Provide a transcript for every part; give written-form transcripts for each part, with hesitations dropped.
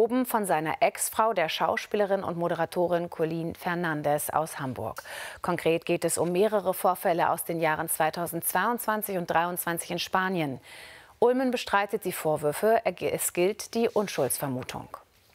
verloben von seiner Ex-Frau, der Schauspielerin und Moderatorin Colleen Fernandez aus Hamburg. Konkret geht es um mehrere Vorfälle aus den Jahren 2022 und 2023 in Spanien. Ulmen bestreitet die Vorwürfe, es gilt die Unschuldsvermutung.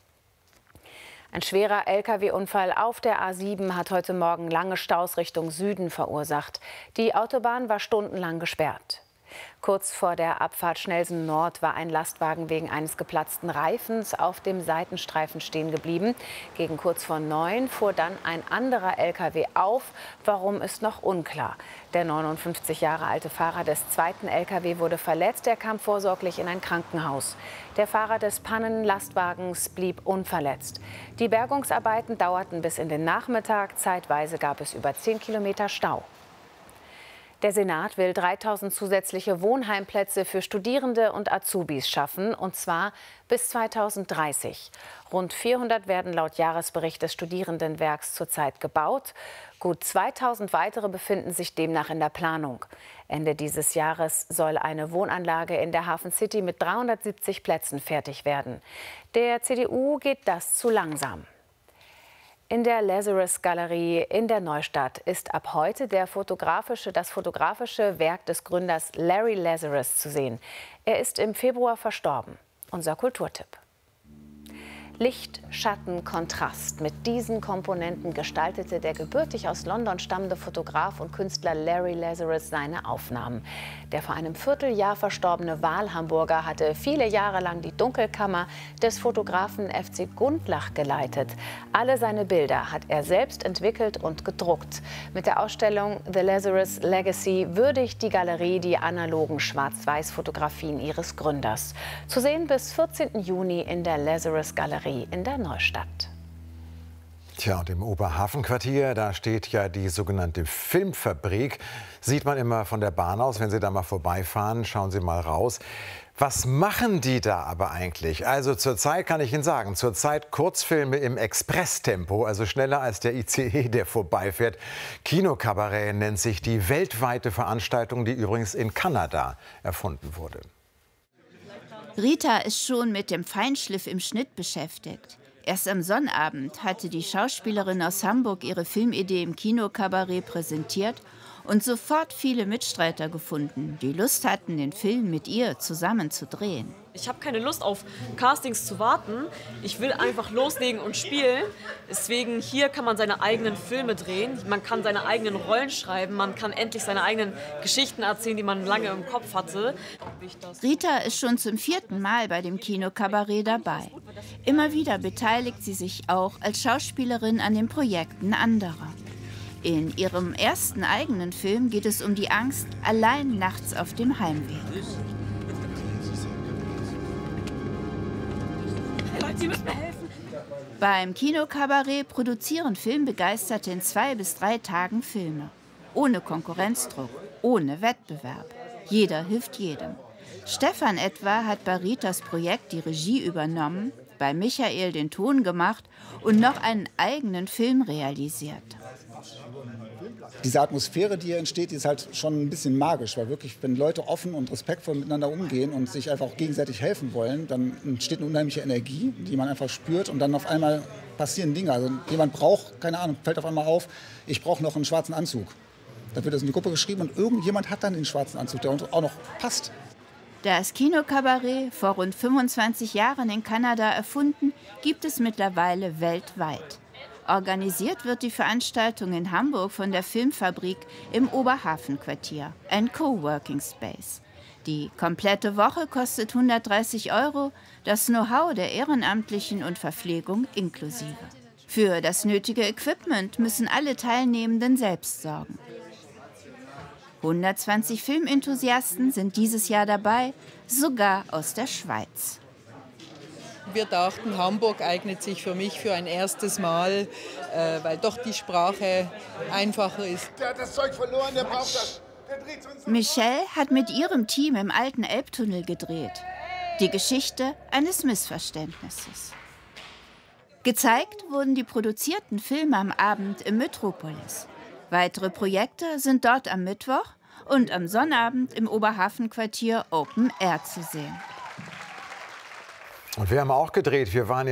Ein schwerer Lkw-Unfall auf der A7 hat heute Morgen lange Staus Richtung Süden verursacht. Die Autobahn war stundenlang gesperrt. Kurz vor der Abfahrt Schnelsen Nord war ein Lastwagen wegen eines geplatzten Reifens auf dem Seitenstreifen stehen geblieben. Gegen kurz vor 9 fuhr dann ein anderer Lkw auf. Warum, ist noch unklar. Der 59 Jahre alte Fahrer des zweiten Lkw wurde verletzt. Er kam vorsorglich in ein Krankenhaus. Der Fahrer des Pannenlastwagens blieb unverletzt. Die Bergungsarbeiten dauerten bis in den Nachmittag. Zeitweise gab es über 10 Kilometer Stau. Der Senat will 3000 zusätzliche Wohnheimplätze für Studierende und Azubis schaffen, und zwar bis 2030. Rund 400 werden laut Jahresbericht des Studierendenwerks zurzeit gebaut. Gut 2000 weitere befinden sich demnach in der Planung. Ende dieses Jahres soll eine Wohnanlage in der Hafen City mit 370 Plätzen fertig werden. Der CDU geht das zu langsam. In der Lazarus-Galerie in der Neustadt ist ab heute das fotografische Werk des Gründers Larry Lazarus zu sehen. Er ist im Februar verstorben. Unser Kulturtipp. Licht, Schatten, Kontrast. Mit diesen Komponenten gestaltete der gebürtig aus London stammende Fotograf und Künstler Larry Lazarus seine Aufnahmen. Der vor einem Vierteljahr verstorbene Wahlhamburger hatte viele Jahre lang die Dunkelkammer des Fotografen FC Gundlach geleitet. Alle seine Bilder hat er selbst entwickelt und gedruckt. Mit der Ausstellung The Lazarus Legacy würdigt die Galerie die analogen Schwarz-Weiß-Fotografien ihres Gründers. Zu sehen bis 14. Juni in der Lazarus-Galerie in der Neustadt. Tja, und im Oberhafenquartier, da steht ja die sogenannte Filmfabrik. Sieht man immer von der Bahn aus, wenn Sie da mal vorbeifahren, schauen Sie mal raus. Was machen die da aber eigentlich? Also zurzeit kann ich Ihnen sagen, zurzeit Kurzfilme im Expresstempo, also schneller als der ICE, der vorbeifährt. Kinokabarett nennt sich die weltweite Veranstaltung, die übrigens in Kanada erfunden wurde. Rita ist schon mit dem Feinschliff im Schnitt beschäftigt. Erst am Sonnabend hatte die Schauspielerin aus Hamburg ihre Filmidee im Kinokabarett präsentiert und sofort viele Mitstreiter gefunden, die Lust hatten, den Film mit ihr zusammen zu drehen. Ich habe keine Lust auf Castings zu warten. Ich will einfach loslegen und spielen. Deswegen hier kann man seine eigenen Filme drehen. Man kann seine eigenen Rollen schreiben. Man kann endlich seine eigenen Geschichten erzählen, die man lange im Kopf hatte. Rita ist schon zum 4. Mal bei dem Kinokabarett dabei. Immer wieder beteiligt sie sich auch als Schauspielerin an den Projekten anderer. In ihrem ersten eigenen Film geht es um die Angst, allein nachts auf dem Heimweg. Sie müssen mir helfen. Beim Kinokabarett produzieren Filmbegeisterte in 2 bis 3 Tagen Filme. Ohne Konkurrenzdruck, ohne Wettbewerb. Jeder hilft jedem. Stefan etwa hat bei Ritas Projekt die Regie übernommen, bei Michael den Ton gemacht und noch einen eigenen Film realisiert. Diese Atmosphäre, die hier entsteht, die ist halt schon ein bisschen magisch, weil wirklich, wenn Leute offen und respektvoll miteinander umgehen und sich einfach auch gegenseitig helfen wollen, dann entsteht eine unheimliche Energie, die man einfach spürt, und dann auf einmal passieren Dinge. Also jemand braucht, keine Ahnung, fällt auf einmal auf, ich brauche noch einen schwarzen Anzug. Da wird das in die Gruppe geschrieben und irgendjemand hat dann den schwarzen Anzug, der uns auch noch passt. Das Kinokabarett, vor rund 25 Jahren in Kanada erfunden, gibt es mittlerweile weltweit. Organisiert wird die Veranstaltung in Hamburg von der Filmfabrik im Oberhafenquartier, ein Coworking Space. Die komplette Woche kostet 130 €, das Know-how der Ehrenamtlichen und Verpflegung inklusive. Für das nötige Equipment müssen alle Teilnehmenden selbst sorgen. 120 Filmenthusiasten sind dieses Jahr dabei, sogar aus der Schweiz. Wir dachten, Hamburg eignet sich für mich für ein erstes Mal, weil doch die Sprache einfacher ist. Der hat das Zeug verloren, der braucht das. Der dreht uns. Michelle hat mit ihrem Team im alten Elbtunnel gedreht. Die Geschichte eines Missverständnisses. Gezeigt wurden die produzierten Filme am Abend im Metropolis. Weitere Projekte sind dort am Mittwoch und am Sonnabend im Oberhafenquartier Open Air zu sehen. Und wir haben auch gedreht. Wir waren